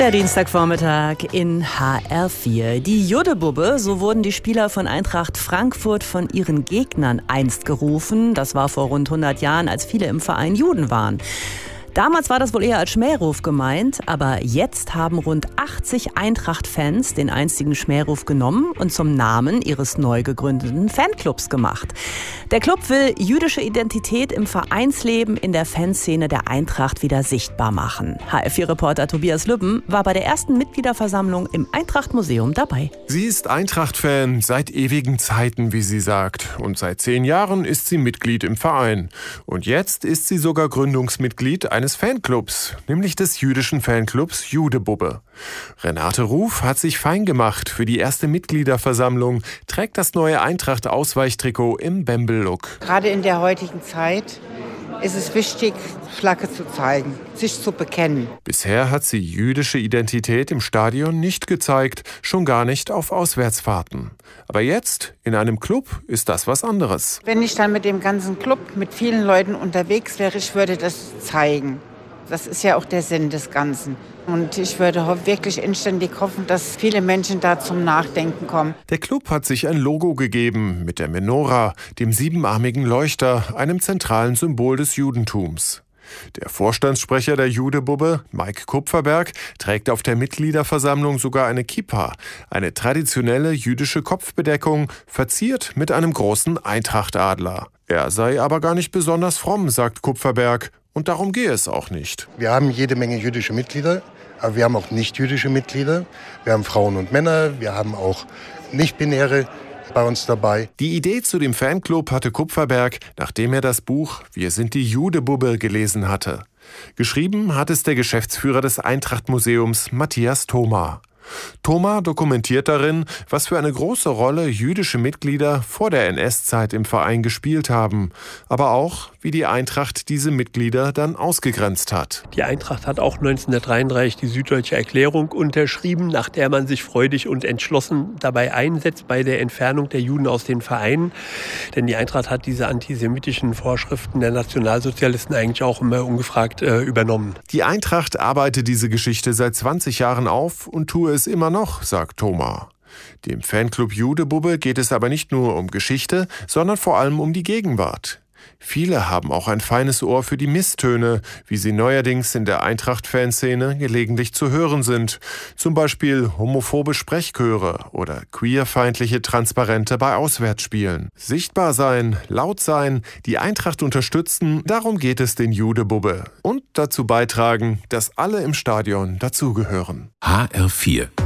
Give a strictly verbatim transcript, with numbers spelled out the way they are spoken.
Der Dienstagvormittag in H R vier. Die Judebubbe, so wurden die Spieler von Eintracht Frankfurt von ihren Gegnern einst gerufen. Das war vor rund hundert Jahren, als viele im Verein Juden waren. Damals war das wohl eher als Schmähruf gemeint, aber jetzt haben rund achtzig Eintracht-Fans den einstigen Schmähruf genommen und zum Namen ihres neu gegründeten Fanclubs gemacht. Der Club will jüdische Identität im Vereinsleben in der Fanszene der Eintracht wieder sichtbar machen. H R vier-Reporter Tobias Lübben war bei der ersten Mitgliederversammlung im Eintracht-Museum dabei. Sie ist Eintracht-Fan seit ewigen Zeiten, wie sie sagt. Und seit zehn Jahren ist sie Mitglied im Verein. Und jetzt ist sie sogar Gründungsmitglied eines Fanclubs, nämlich des jüdischen Fanclubs Judebubbe. Renate Ruf hat sich fein gemacht für die erste Mitgliederversammlung, trägt das neue Eintracht-Ausweichtrikot im Bembel-Look. Gerade in der heutigen Zeit ist es wichtig, Flagge zu zeigen, sich zu bekennen. Bisher hat sie jüdische Identität im Stadion nicht gezeigt, schon gar nicht auf Auswärtsfahrten. Aber jetzt, in einem Club, ist das was anderes. Wenn ich dann mit dem ganzen Club, mit vielen Leuten unterwegs wäre, ich würde das zeigen. Das ist ja auch der Sinn des Ganzen. Und ich würde wirklich inständig hoffen, dass viele Menschen da zum Nachdenken kommen. Der Club hat sich ein Logo gegeben mit der Menora, dem siebenarmigen Leuchter, einem zentralen Symbol des Judentums. Der Vorstandssprecher der Judebubbe, Mike Kupferberg, trägt auf der Mitgliederversammlung sogar eine Kippa, eine traditionelle jüdische Kopfbedeckung, verziert mit einem großen Eintrachtadler. Er sei aber gar nicht besonders fromm, sagt Kupferberg, und darum gehe es auch nicht. Wir haben jede Menge jüdische Mitglieder, aber wir haben auch nicht-jüdische Mitglieder. Wir haben Frauen und Männer, wir haben auch nicht-binäre bei uns dabei. Die Idee zu dem Fanclub hatte Kupferberg, nachdem er das Buch Wir sind die Judebubbe gelesen hatte. Geschrieben hat es der Geschäftsführer des Eintracht-Museums, Matthias Thoma. Thoma dokumentiert darin, was für eine große Rolle jüdische Mitglieder vor der N S-Zeit im Verein gespielt haben, aber auch, wie die Eintracht diese Mitglieder dann ausgegrenzt hat. Die Eintracht hat auch neunzehnhundertdreiunddreißig die Süddeutsche Erklärung unterschrieben, nach der man sich freudig und entschlossen dabei einsetzt bei der Entfernung der Juden aus den Vereinen. Denn die Eintracht hat diese antisemitischen Vorschriften der Nationalsozialisten eigentlich auch immer ungefragt äh, übernommen. Die Eintracht arbeitet diese Geschichte seit zwanzig Jahren auf und tue es immer noch, sagt Thoma. Dem Fanclub Judebubbe geht es aber nicht nur um Geschichte, sondern vor allem um die Gegenwart. Viele haben auch ein feines Ohr für die Misstöne, wie sie neuerdings in der Eintracht-Fanszene gelegentlich zu hören sind. Zum Beispiel homophobe Sprechchöre oder queerfeindliche Transparente bei Auswärtsspielen. Sichtbar sein, laut sein, die Eintracht unterstützen, darum geht es den Judebubbe. Und dazu beitragen, dass alle im Stadion dazugehören. H R vier